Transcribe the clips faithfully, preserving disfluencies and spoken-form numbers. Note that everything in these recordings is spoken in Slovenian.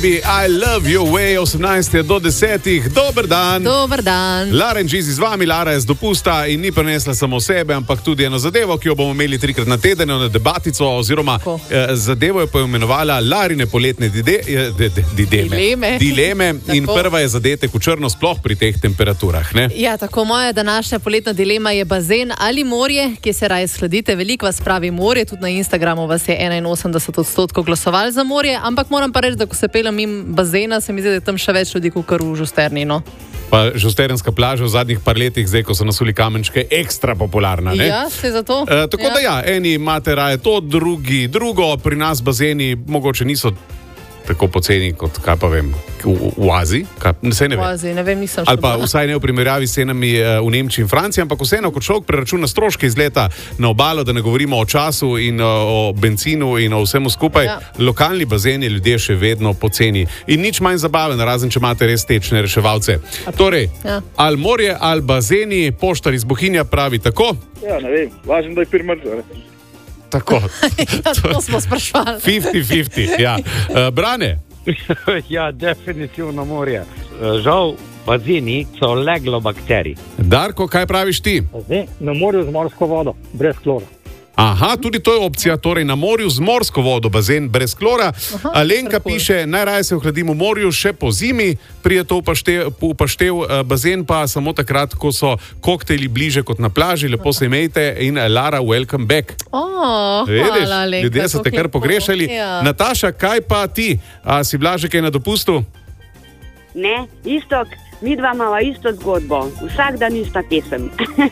Baby, I love your way, osemnajst do desetih. Dober dan. Dober dan. Lara in Gizi z vami, Lara je z dopusta in ni prinesla samo sebe, ampak tudi eno zadevo, ki jo bomo imeli trikrat na teden, eno debatico, oziroma eh, zadevo je poimenovala Larine poletne dide, eh, de, de, dideme, dileme. dileme in prva je zadetek v črno, sploh pri teh temperaturah. Ne? Ja, tako moja današnja poletna dilema je bazen ali morje, kje se raje shladite. Veliko vas pravi morje, tudi na Instagramu vas je enainosemdeset odstotkov glasovali za morje, ampak moram pa reči, da ko se pelem mimo bazena, se mi zdi, da je tam še več ljudi, kot v Žusterni. No. Pa Žusternska plaža v zadnjih par letih, zdaj, ko so nasuli kamenčke, ekstra popularna. Ne? Ja, se zato. E, tako ja. da ja, eni imate raje to, drugi drugo, pri nas bazeni mogoče niso tako poceni kot, kaj pa vem, v, v Aziji. Kaj, ne, ne v Aziji, ne vem, nisem še ali pa bila. vsaj ne v primerjavi s cenami v Nemčiji in Franciji, ampak vseeno, kot človek preračuna stroške iz leta na obalo, da ne govorimo o času in o benzinu in o vsemu skupaj, Ja. lokalni bazeni ljudje še vedno poceni. In nič manj zabaven, razen če imate res tečne reševalce. Torej, Ja. ali morje, ali bazeni, poštar iz Bohinja pravi tako? Ja, ne vem, važno, da je primrzlo. Tako. Ja, to smo sprašvali. fifty fifty, ja. Uh, Brane? Ja, definitivno morje. Žal, bazeni so leglo bakterij. Darko, kaj praviš ti? Zdaj, na morju z morsko vodo, brez klora. Aha, tudi to je opcija, torej na morju z morsko vodo, bazen brez klora. Aha, Alenka tako. piše, najraje se ohladim v morju še po zimi, prije to upaštev, upaštev, bazen pa samo takrat, ko so koktejli bliže kot na plaži, lepo se imejte in Lara, welcome back. Oh, Vidiš, hvala, Alenka, ljudje so te kako kar lepo. pogrešali. Ja. Nataša, kaj pa ti? A si Blaže kaj na dopustu? Ne, isto, mi dva imamo isto zgodbo. Vsak dan ista pesem.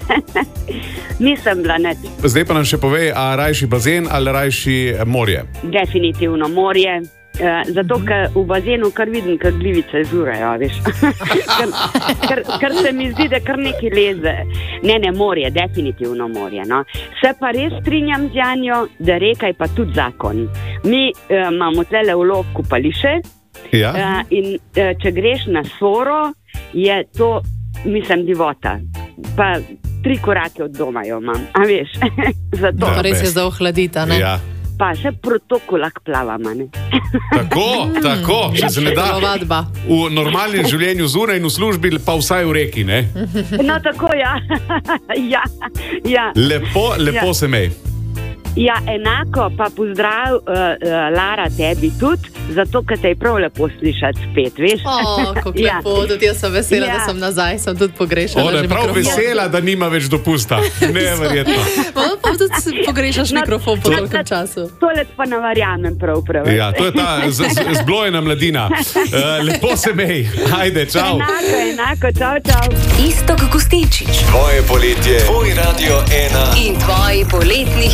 Nisem bila nič. Zdaj pa nam še povej, a rajši bazen ali rajši morje? Definitivno morje. Uh, zato, ker v bazenu kar vidim, kar glivice žurajo, veš. ker, ker, ker se mi zdi, da kar nekaj leze. Ne, ne, morje, definitivno morje. No. Se pa res strinjam z Janjo, da reka je pa tudi zakon. Mi uh, imamo tlele v lov kupališče. Ja. Uh, in uh, če greš na Soro, je to, mislim, divota. Pa tri korake od doma jo imam, a veš. Zato. Da. Pa res je za ohladita, ne? Ja. Pa še protokolak plavama, ne. Tako, tako, če se ne da Vadba. v normalnem življenju zunaj in v službi, pa vsaj v reki, ne? No, tako, ja. ja, ja. Lepo, lepo Ja. se mej. Ja, enako pa pozdrav, uh, uh, Lara, tebi tudi, zato, ker te je prav lepo slišati spet, veš. O, kako Ja. lepo, tudi jaz sem vesela, Ja. da sem nazaj, sem tudi pogrešala. Ona že je prav mikrofon. vesela, da nima več dopusta. Neverjetno. Pa, pa tudi pogrešaš No, mikrofon po to- tolkem času. Tole pa ne verjamem prav, prav. Ja, to je ta z- z- zblojena mladina. Uh, lepo se mej. Ajde, čau. Enako, enako, čau, čau. Iztok Gustičić Tvoje poletje, tvoj Radio ena. in tvoji poletni